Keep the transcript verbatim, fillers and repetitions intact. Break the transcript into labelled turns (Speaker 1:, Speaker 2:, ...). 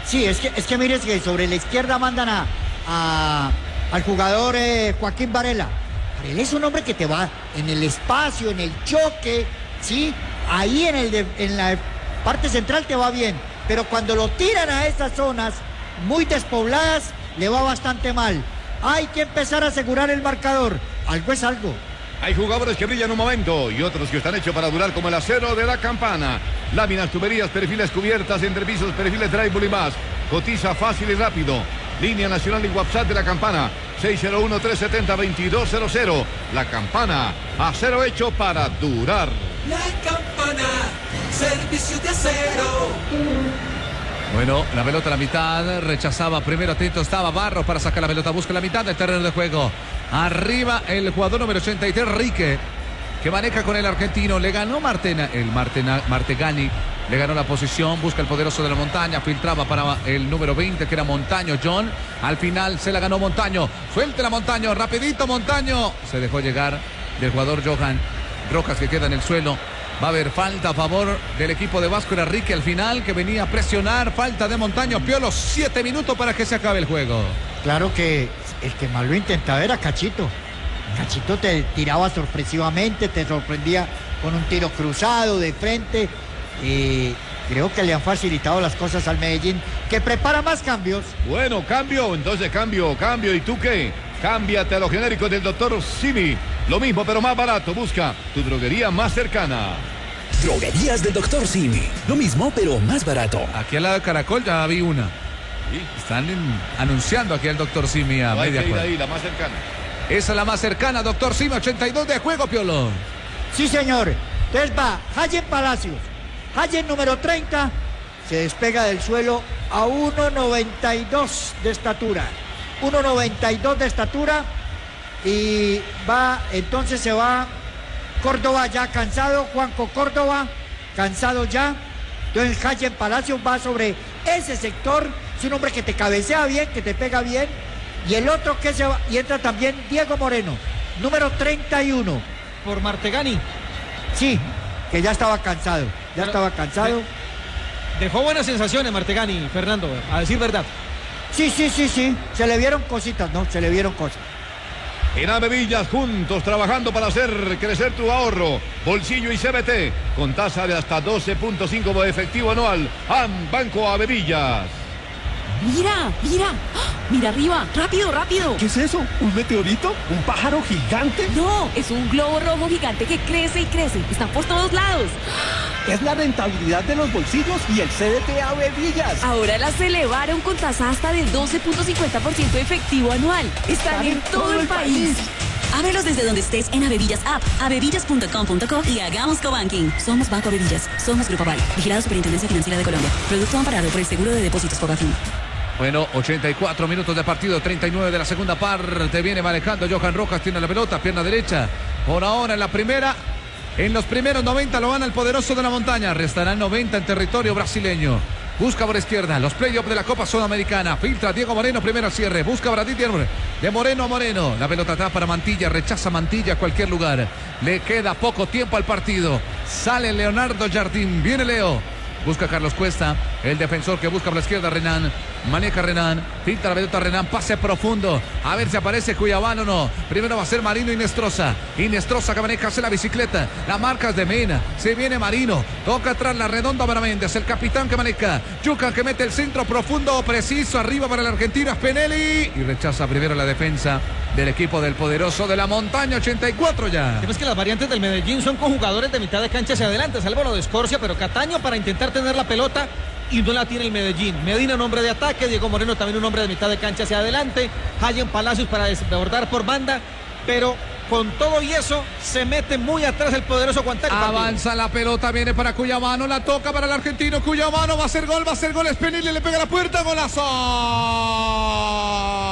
Speaker 1: Sí, es que, es que mires que sobre la izquierda mandan a, a al jugador eh, Joaquín Varela. Varela es un hombre que te va en el espacio, en el choque, ¿sí? Ahí en, el de, en la parte central te va bien, pero cuando lo tiran a esas zonas muy despobladas, le va bastante mal. Hay que empezar a asegurar el marcador. Algo es algo.
Speaker 2: Hay jugadores que brillan un momento y otros que están hechos para durar, como el acero de la Campana. Láminas, tuberías, perfiles cubiertas, entrepisos, perfiles drywall y más. Cotiza fácil y rápido. Línea nacional y WhatsApp de la Campana. seis cero uno, tres siete cero, dos dos cero cero. La Campana, acero hecho para durar.
Speaker 3: La Campana, servicio de acero.
Speaker 4: Bueno, la pelota a la mitad, rechazaba primero, atento estaba Barros para sacar la pelota, busca la mitad del terreno de juego. Arriba el jugador número ochenta y tres, Rique, que maneja con el argentino, le ganó Martena, el Martena, Martegani, le ganó la posición, busca el poderoso de la montaña, filtraba para el número veinte, que era Montaño, John, al final se la ganó Montaño, suelte la Montaño, rapidito Montaño, se dejó llegar del jugador Johan Rojas, que queda en el suelo. Va a haber falta a favor del equipo de Vasco, era Rique al final, que venía a presionar, falta de Montaño, Piolo, siete minutos para que se acabe el juego.
Speaker 1: Claro que el que más lo intentaba era Cachito. Cachito te tiraba sorpresivamente, te sorprendía con un tiro cruzado de frente. Y creo que le han facilitado las cosas al Medellín, que prepara más cambios.
Speaker 2: Bueno, cambio, entonces cambio, cambio. ¿Y tú qué? Cámbiate a los genéricos del doctor Simi. Lo mismo, pero más barato. Busca tu droguería más cercana.
Speaker 5: Droguerías del doctor Simi. Lo mismo, pero más barato.
Speaker 4: Aquí al lado de Caracol ya vi una.
Speaker 2: ¿Sí?
Speaker 4: Están en, anunciando aquí al doctor Simi a
Speaker 2: No hay
Speaker 4: media
Speaker 2: que ir
Speaker 4: cuadra.
Speaker 2: ahí, la más cercana.
Speaker 4: Esa es la más cercana, doctor Simi, ochenta y dos de juego, Piolo.
Speaker 1: Sí, señor. Entonces va Hayen Palacios. Hayen número treinta se despega del suelo a uno noventa y dos de estatura. uno noventa y dos de estatura. Y va, entonces se va Córdoba ya cansado, Juanco Córdoba cansado ya. Entonces Hayen Palacios va sobre ese sector. Es un hombre que te cabecea bien, que te pega bien. Y el otro que se va, y entra también Diego Moreno, número treinta y uno.
Speaker 6: Por Martegani.
Speaker 1: Sí, que ya estaba cansado, ya
Speaker 6: Pero,
Speaker 1: estaba cansado.
Speaker 6: Dejó buenas sensaciones Martegani, Fernando, a decir verdad.
Speaker 1: Sí, sí, sí, sí, se le vieron cositas, ¿no? Se le vieron cosas.
Speaker 2: En Avevillas, juntos trabajando para hacer crecer tu ahorro, bolsillo y C B T, con tasa de hasta doce punto cinco de efectivo anual. AM Banco Avevillas.
Speaker 7: Mira, mira, ¡ah! Mira arriba, rápido, rápido.
Speaker 5: ¿Qué es eso? ¿Un meteorito? ¿Un pájaro gigante?
Speaker 7: No, es un globo rojo gigante que crece y crece. Está por todos lados.
Speaker 5: Es la rentabilidad de los bolsillos y el C D T Avevillas.
Speaker 7: Ahora las elevaron con tasa hasta del doce punto cincuenta por ciento efectivo anual. Están en todo el país.
Speaker 8: Ábrelos desde donde estés en Avevillas App, avevillas punto com punto co y hagamos cobanking. Somos Banco Avevillas, somos Grupo Aval, vigilado Superintendencia Financiera de Colombia. Producto amparado por el Seguro de Depósitos Fogafín.
Speaker 4: Bueno, ochenta y cuatro minutos de partido, treinta y nueve de la segunda parte. Viene manejando Johan Rojas, tiene la pelota, pierna derecha. Por ahora en la primera, en los primeros noventa lo gana el poderoso de la montaña. Restarán noventa en territorio brasileño. Busca por izquierda, los playoffs de la Copa Sudamericana. Filtra Diego Moreno, primero al cierre. Busca Bradit de Moreno a Moreno. La pelota atrás para Mantilla, rechaza Mantilla a cualquier lugar. Le queda poco tiempo al partido. Sale Leonardo Jardín, viene Leo. Busca Carlos Cuesta, el defensor que busca por la izquierda, Renan. Maneja Renan, pinta la pelota Renan, pase profundo. A ver si aparece Cuyabán o no. Primero va a ser Marino Inestrosa. Inestrosa que maneja, hace la bicicleta. La marca es de Mena. Se viene Marino. Toca atrás la redonda para Méndez. El capitán que maneja. Yuca que mete el centro profundo, preciso. Arriba para el argentino, Spinelli. Y rechaza primero la defensa del equipo del poderoso de la montaña. ochenta y cuatro ya.
Speaker 6: Es que las variantes del Medellín son con jugadores de mitad de cancha hacia adelante, salvo lo de Escorcia, pero Cataño para intentar tener la pelota y no la tiene el Medellín. Medina un hombre de ataque, Diego Moreno también un hombre de mitad de cancha hacia adelante, Hayen Palacios para desbordar por banda, pero con todo y eso se mete muy atrás el poderoso Guantánamo.
Speaker 4: Avanza la pelota, viene para Cuyabano, la toca para el argentino. Cuyabano va a hacer gol, va a hacer gol. Spinelli le pega a la puerta, golazo.